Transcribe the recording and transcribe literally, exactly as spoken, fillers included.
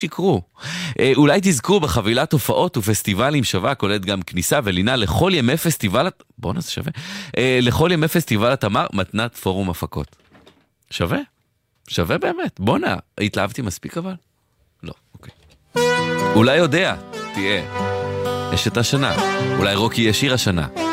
שיקרו. אה, אולי תזכו בחבילת הופעות ופסטיבלים שווה, כוללת גם כניסה ולינה לכל ימי פסטיבל, בוא נעשה שווה, אה, לכל ימי פסטיבל התמר, מתנת פורום הפקות. שווה? שווה באמת. בוא נע, התלהבתי מספיק אבל? לא, אוקיי. אולי יודע, תהיה. יש את השנה. אולי רוקי ישיר השנה.